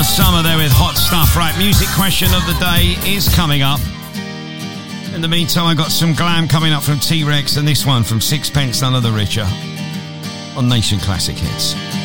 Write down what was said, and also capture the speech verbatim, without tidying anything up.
Summer there with Hot Stuff. Right, music question of the day is coming up. In the meantime, I got some glam coming up from T-Rex and this one from Sixpence None of the Richer on Nation Classic Hits.